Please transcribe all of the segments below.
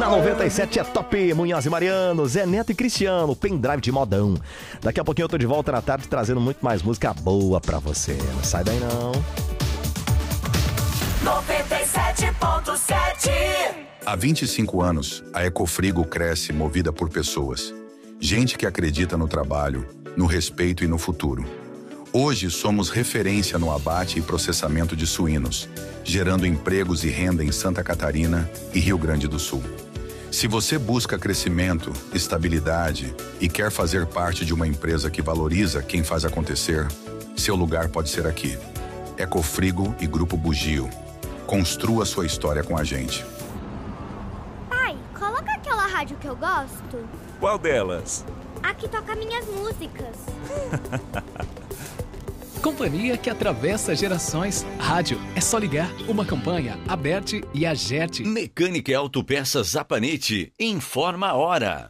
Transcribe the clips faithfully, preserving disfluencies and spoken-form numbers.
Na noventa e sete é top, Munhoz e Mariano, Zé Neto e Cristiano, pendrive de modão. Daqui a pouquinho eu tô de volta na tarde trazendo muito mais música boa pra você. Não sai daí não. noventa e sete ponto sete. Há vinte e cinco anos, a Ecofrigo cresce movida por pessoas. Gente que acredita no trabalho, no respeito e no futuro. Hoje somos referência no abate e processamento de suínos, gerando empregos e renda em Santa Catarina e Rio Grande do Sul. Se você busca crescimento, estabilidade e quer fazer parte de uma empresa que valoriza quem faz acontecer, seu lugar pode ser aqui. Ecofrigo e Grupo Bugio. Construa sua história com a gente. Pai, coloca aquela rádio que eu gosto. Qual delas? A que toca minhas músicas. Companhia que atravessa gerações. Rádio, é só ligar. Uma campanha, Aberte e Agerte. Mecânica e Autopeças Zapanete. Informa a hora.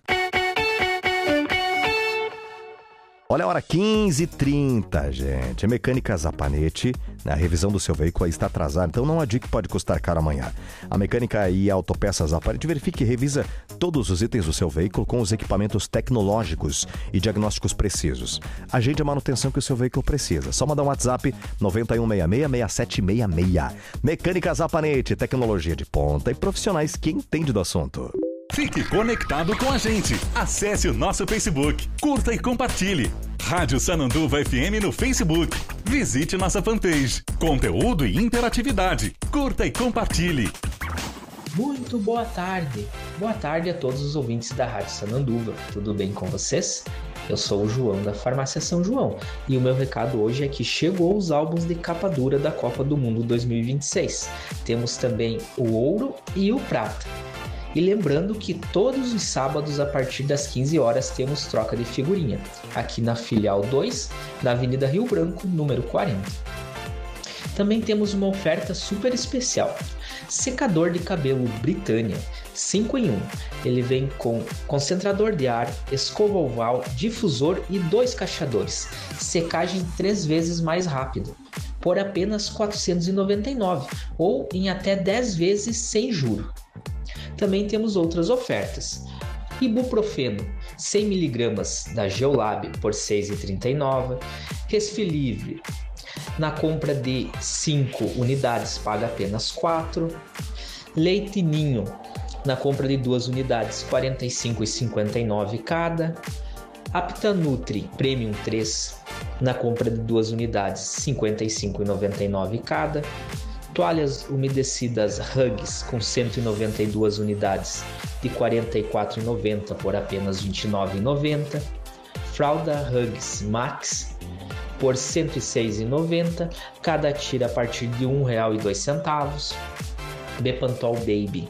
Olha a hora, quinze e trinta, gente. A Mecânica Zapanete, né, a revisão do seu veículo está atrasada, então não adianta que pode custar caro amanhã. A Mecânica e Autopeças Zapanete verifica e revisa todos os itens do seu veículo com os equipamentos tecnológicos e diagnósticos precisos. Agende a manutenção que o seu veículo precisa. Só mandar um WhatsApp nove um seis seis, seis sete seis seis. Mecânica Zapanete, tecnologia de ponta e profissionais que entendem do assunto. Fique conectado com a gente. Acesse o nosso Facebook, curta e compartilhe. Rádio Sananduva F M no Facebook. Visite nossa fanpage. Conteúdo e interatividade. Curta e compartilhe. Muito boa tarde. Boa tarde a todos os ouvintes da Rádio Sananduva. Tudo bem com vocês? Eu sou o João da Farmácia São João e o meu recado hoje é que chegou os álbuns de capa dura da Copa do Mundo dois mil e vinte e seis. Temos também o ouro e o prata. E lembrando que todos os sábados, a partir das quinze horas, temos troca de figurinha, aqui na Filial dois, na Avenida Rio Branco, número quarenta. Também temos uma oferta super especial. Secador de cabelo Britânia, cinco em um. Ele vem com concentrador de ar, escova oval, difusor e dois cacheadores. Secagem três vezes mais rápido, por apenas quatrocentos e noventa e nove reais, ou em até dez vezes sem juro. Também temos outras ofertas. Ibuprofeno cem miligramas da Geolab por seis reais e trinta e nove centavos. Resfilivre na compra de cinco unidades paga apenas quatro reais. Leite Ninho na compra de duas unidades quarenta e cinco reais e cinquenta e nove centavos cada. Aptanutri Premium três na compra de duas unidades cinquenta e cinco reais e noventa e nove centavos cada. Toalhas umedecidas Hugs com cento e noventa e duas unidades de quarenta e quatro reais e noventa centavos por apenas vinte e nove reais e noventa centavos. Fralda Hugs Max por cento e seis reais e noventa centavos, cada tira a partir de um real e dois centavos. Bepantol Baby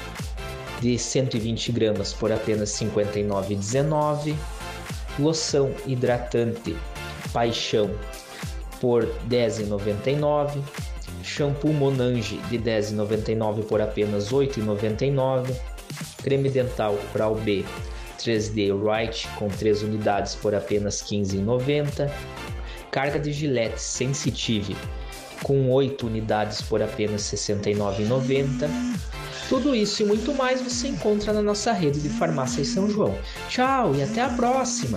de cento e vinte gramas por apenas cinquenta e nove reais e dezenove centavos. Loção hidratante Paixão por dez reais e noventa e nove centavos. Shampoo Monange de dez reais e noventa e nove centavos por apenas oito reais e noventa e nove centavos. Creme dental Pral B três D Right com três unidades por apenas quinze reais e noventa centavos. Carga de Gillette Sensitive com oito unidades por apenas sessenta e nove reais e noventa centavos. Tudo isso e muito mais você encontra na nossa rede de farmácias São João. Tchau e até a próxima!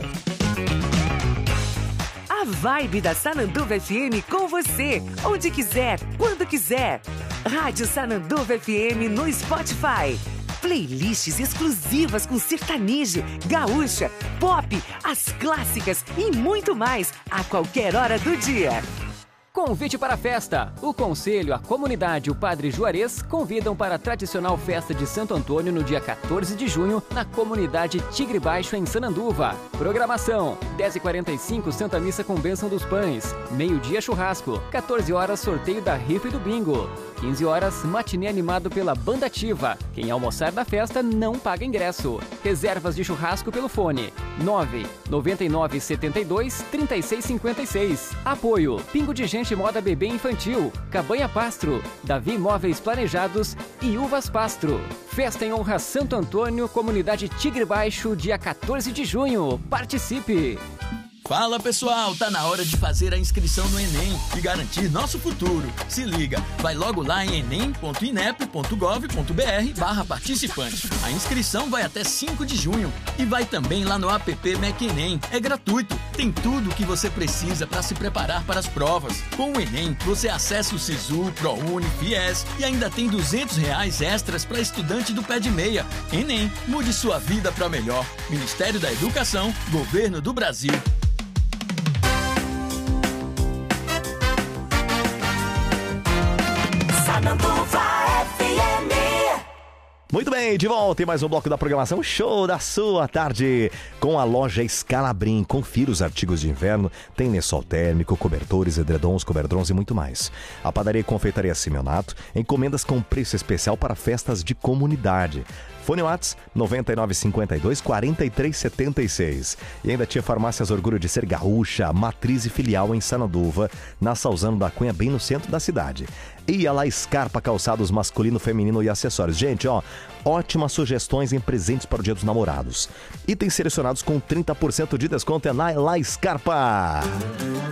A vibe da Sananduva F M com você, onde quiser, quando quiser. Rádio Sananduva F M no Spotify. Playlists exclusivas com sertanejo, gaúcha, pop, as clássicas e muito mais a qualquer hora do dia. Convite para a festa. O Conselho, a comunidade e o Padre Juarez convidam para a tradicional festa de Santo Antônio no dia quatorze de junho na comunidade Tigre Baixo, em Sananduva. Programação: dez e quarenta e cinco, Santa Missa com Bênção dos Pães. Meio-dia, churrasco. quatorze horas, sorteio da rifa e do bingo. quinze horas, matinê animado pela Banda Ativa. Quem almoçar na festa não paga ingresso. Reservas de churrasco pelo fone nove nove nove sete dois, três seis cinco seis. Apoio: Pingo de Gente Moda Bebê Infantil, Cabanha Pastro, Davi Móveis Planejados e Uvas Pastro. Festa em honra a Santo Antônio, comunidade Tigre Baixo, dia quatorze de junho. Participe! Fala pessoal, tá na hora de fazer a inscrição no Enem e garantir nosso futuro. Se liga, vai logo lá em enem ponto inep ponto gov ponto br barra participante. A inscrição vai até cinco de junho e vai também lá no app MecEnem. É gratuito, tem tudo o que você precisa para se preparar para as provas. Com o Enem, você acessa o Sisu, ProUni, Fies e ainda tem duzentos reais extras para estudante do pé de meia. Enem, mude sua vida para melhor. Ministério da Educação, Governo do Brasil. Muito bem, de volta em mais um bloco da programação Show da Sua Tarde com a loja Scalabrin. Confira os artigos de inverno, tem lençol térmico, cobertores, edredons, coberdrons e muito mais. A padaria e confeitaria Simeonato, encomendas com preço especial para festas de comunidade. Fone Whats nove nove cinco dois, quatro três sete seis. E ainda tinha Farmácias Orgulho de Ser Gaúcha, matriz e filial em Sananduva, na Salzano da Cunha, bem no centro da cidade. E a La Scarpa, calçados masculino, feminino e acessórios. Gente, ó, ótimas sugestões em presentes para o Dia dos Namorados. Itens selecionados com trinta por cento de desconto é na La Scarpa.